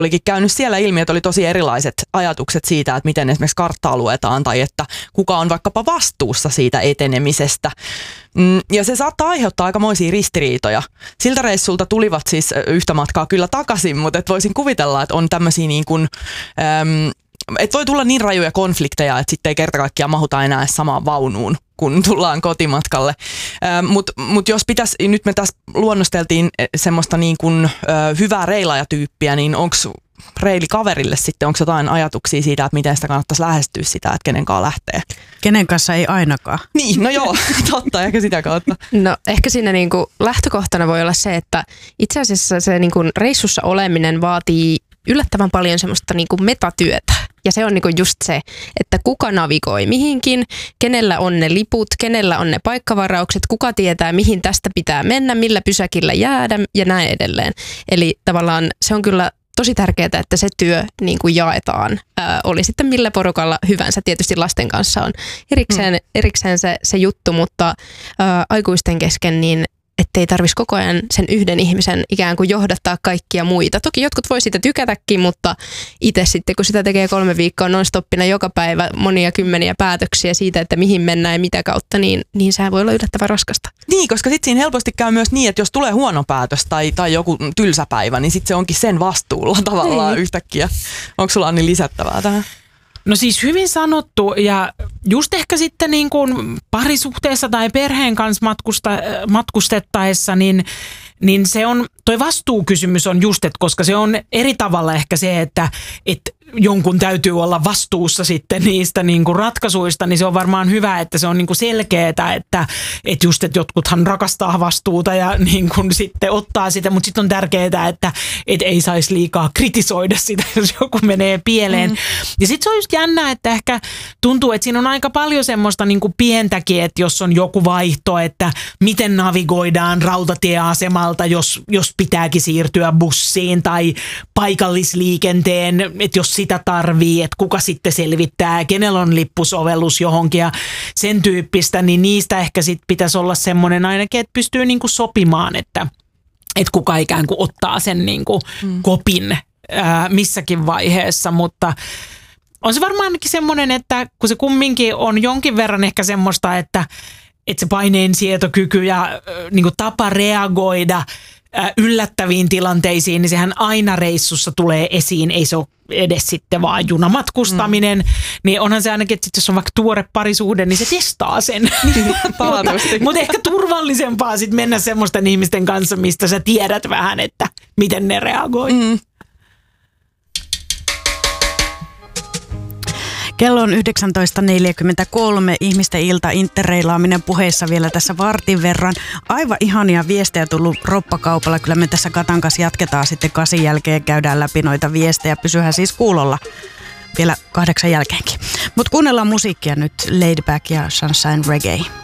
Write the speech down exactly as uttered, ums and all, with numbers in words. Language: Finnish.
olikin käynyt siellä ilmi, että oli tosi erilaiset ajatukset siitä, että miten esimerkiksi karttaa luetaan tai että kuka on vaikkapa vastuussa siitä etenemisestä. Ja se saattaa aiheuttaa aikamoisia ristiriitoja. Siltä reissulta tulivat siis yhtä matkaa kyllä takaisin, mutta et voisin kuvitella, että on tämmöisiä niin kuin, äm, että voi tulla niin rajuja konflikteja, että sitten ei kerta kaikkiaan mahuta enää samaan vaunuun, kun tullaan kotimatkalle. Ähm, Mutta mut jos pitäisi, nyt me tässä luonnosteltiin semmoista niin kuin, äh, hyvää reilaajatyyppiä, niin onko reilikaverille sitten, onko jotain ajatuksia siitä, että miten sitä kannattaisi lähestyä sitä, että kenen kanssa lähtee? Kenen kanssa ei ainakaan. Niin, no joo, totta, ehkä sitä kautta. No ehkä siinä niinku lähtökohtana voi olla se, että itse asiassa se niinku reissussa oleminen vaatii yllättävän paljon semmoista niinku metatyötä. Ja se on niinku just se, että kuka navigoi mihinkin, kenellä on ne liput, kenellä on ne paikkavaraukset, kuka tietää mihin tästä pitää mennä, millä pysäkillä jäädä ja näin edelleen. Eli tavallaan se on kyllä tosi tärkeää, että se työ niin kuin jaetaan. Ää, oli sitten millä porukalla hyvänsä. Tietysti lasten kanssa on erikseen, erikseen se, se juttu, mutta ää, aikuisten kesken niin ettei tarvitsisi koko ajan sen yhden ihmisen ikään kuin johdattaa kaikkia muita. Toki jotkut voi siitä tykätäkin, mutta itse sitten kun sitä tekee kolme viikkoa non-stoppina joka päivä monia kymmeniä päätöksiä siitä, että mihin mennään ja mitä kautta, niin, niin sehän voi olla yllättävän raskasta. Niin, koska sitten siinä helposti käy myös niin, että jos tulee huono päätös tai, tai joku tylsä päivä, niin sitten se onkin sen vastuulla tavallaan niin. Yhtäkkiä. Onko sulla Anni lisättävää tähän? No siis hyvin sanottu ja just ehkä sitten niin kuin parisuhteessa tai perheen kanssa matkusta, matkustettaessa, niin, niin se on, toi vastuukysymys on just, että koska se on eri tavalla ehkä se, että, että jonkun täytyy olla vastuussa sitten niistä niin kuin ratkaisuista, niin se on varmaan hyvä, että se on niin kuin selkeää, että, että just, että jotkuthan rakastaa vastuuta ja niin kuin sitten ottaa sitä, mutta sitten on tärkeää, että, että ei saisi liikaa kritisoida sitä, jos joku menee pieleen. Mm. Ja sitten se on just jännä, että ehkä tuntuu, että siinä on aika paljon semmoista niin kuin pientäkin, että jos on joku vaihto, että miten navigoidaan rautatieasemalta, jos, jos pitääkin siirtyä bussiin tai paikallisliikenteen, että jos sitä tarvii, että kuka sitten selvittää, kenellä on lippusovellus johonkin ja sen tyyppistä, niin niistä ehkä sitten pitäisi olla semmoinen ainakin, että pystyy niinku sopimaan, että, että kuka ikään kuin ottaa sen niinku mm. kopin ää, missäkin vaiheessa, mutta on se varmaan ainakin semmoinen, että kun se kumminkin on jonkin verran ehkä semmoista, että, että se paineensietokyky ja ää, niinku tapa reagoida yllättäviin tilanteisiin, niin sehän aina reissussa tulee esiin, ei se ole edes sitten vaan junamatkustaminen, mm. niin onhan se ainakin, että jos on vaikka tuore parisuhde, niin se testaa sen. mutta, mutta ehkä turvallisempaa sitten mennä semmoisten ihmisten kanssa, mistä sä tiedät vähän, että miten ne reagoi. Mm. Kello on yhdeksäntoista neljäkymmentäkolme, ihmisten ilta interreilaaminen puheissa vielä tässä vartin verran. Aivan ihania viestejä tullut roppakaupalla. Kyllä me tässä Katan kanssa jatketaan sitten kasin jälkeen, käydään läpi noita viestejä. Pysyhän siis kuulolla vielä kahdeksan jälkeenkin. Mutta kuunnellaan musiikkia nyt, Laid Back ja Sunshine Reggae.